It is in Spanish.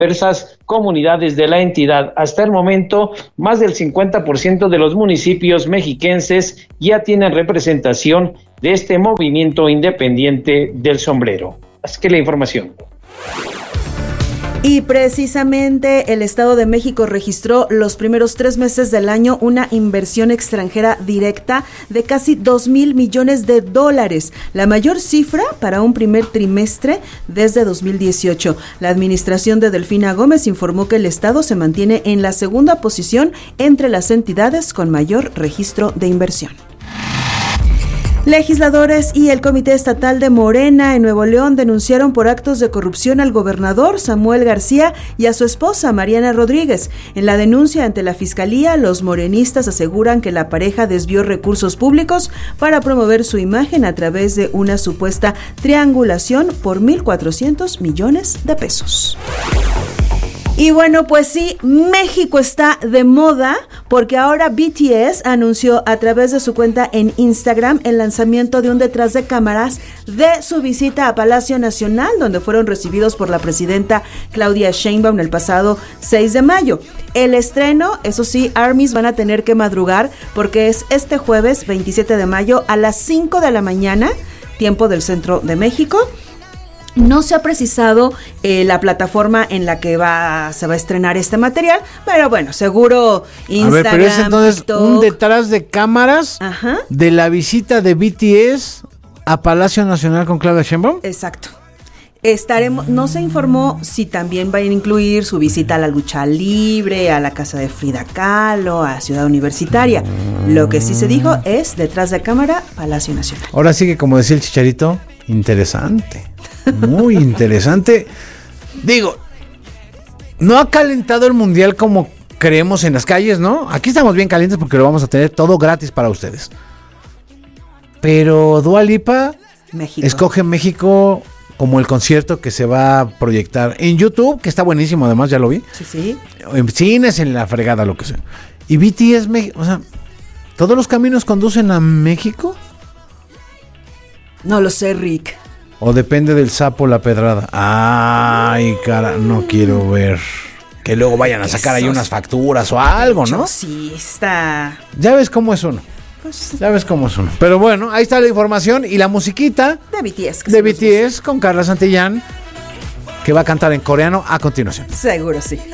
diversas comunidades de la entidad. Hasta el momento, más del 50% de los municipios mexiquenses ya tienen representación de este movimiento independiente del sombrero. Así que la información. Y precisamente el Estado de México registró los primeros 3 meses del año una inversión extranjera directa de casi $2,000 millones, la mayor cifra para un primer trimestre desde 2018. La administración de Delfina Gómez informó que el Estado se mantiene en la segunda posición entre las entidades con mayor registro de inversión. Legisladores y el Comité Estatal de Morena en Nuevo León denunciaron por actos de corrupción al gobernador Samuel García y a su esposa Mariana Rodríguez. En la denuncia ante la Fiscalía, los morenistas aseguran que la pareja desvió recursos públicos para promover su imagen a través de una supuesta triangulación por 1,400 millones de pesos. Y bueno, pues sí, México está de moda porque ahora BTS anunció a través de su cuenta en Instagram el lanzamiento de un detrás de cámaras de su visita a Palacio Nacional, donde fueron recibidos por la presidenta Claudia Sheinbaum el pasado 6 de mayo. El estreno, eso sí, ARMYs van a tener que madrugar porque es este jueves 27 de mayo a las 5 de la mañana, tiempo del centro de México. No se ha precisado la plataforma en la que se va a estrenar este material, pero bueno, seguro Instagram, a ver, pero es entonces TikTok, un detrás de cámaras de la visita de BTS a Palacio Nacional con Claudia Sheinbaum. Exacto. No se informó si también va a incluir su visita a la lucha libre, a la casa de Frida Kahlo, a Ciudad Universitaria. Lo que sí se dijo es detrás de cámara, Palacio Nacional. Ahora sí que, como decía el Chicharito, interesante. Muy interesante. Digo, no ha calentado el mundial como creemos en las calles, ¿no? Aquí estamos bien calientes porque lo vamos a tener todo gratis para ustedes. Pero Dua Lipa escoge México como el concierto que se va a proyectar en YouTube, que está buenísimo, además ya lo vi. Sí. En cines, en la fregada, lo que sea. Y BTS, o sea, ¿todos los caminos conducen a México? No lo sé, Rick. ¿O depende del sapo la pedrada? Ay, cara, no quiero ver. Que luego vayan a sacar ahí unas facturas o algo, ¿no? Sí, está. Ya ves cómo es uno. Pues, ya ves cómo es uno. Pero bueno, ahí está la información y la musiquita de BTS. De BTS con Carla Santillán, que va a cantar en coreano a continuación. Seguro sí.